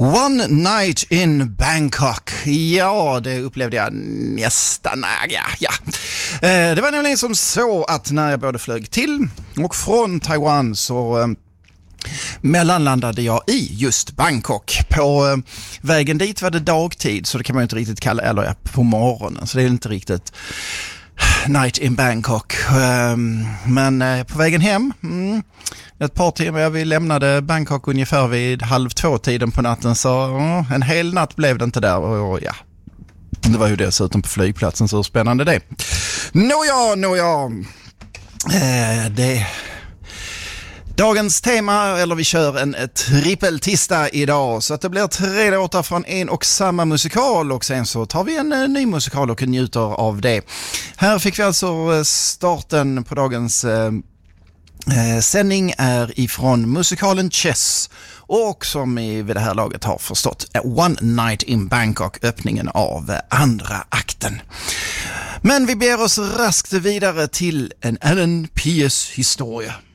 One Night in Bangkok. Ja, det upplevde jag nästan. Ja. Det var nämligen som så att när jag både flög till och från Taiwan så mellanlandade jag i just Bangkok. På vägen dit var det dagtid, så det kan man ju inte riktigt kalla, eller på morgonen, så det är inte riktigt Night in Bangkok. Men på vägen hem, ett par timmar, vi lämnade Bangkok ungefär vid 1:30 på natten, så en hel natt blev det inte där. Och ja, det var ju dessutom på flygplatsen, så spännande det. Nåja. Dagens tema, eller vi kör en trippeltista idag, så att det blir 3 låtar från en och samma musikal, och sen så tar vi en ny musikal och njuter av det. Här fick vi alltså starten på dagens sändning är ifrån musikalen Chess, och som vi vid det här laget har förstått One Night in Bangkok, öppningen av andra akten. Men vi ber oss raskt vidare till en Allen P.S. historia.